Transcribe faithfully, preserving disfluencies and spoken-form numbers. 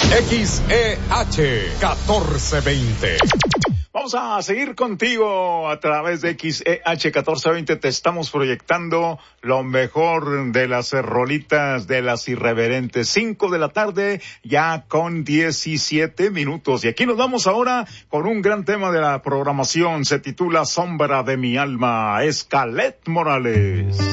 X E H catorce veinte. Vamos a seguir contigo a través de X E H catorce veinte. Te estamos proyectando lo mejor de las rolitas de las irreverentes. Cinco de la tarde, ya con diecisiete minutos. Y aquí nos vamos ahora con un gran tema de la programación. Se titula Sombra de mi alma. Escalet Morales.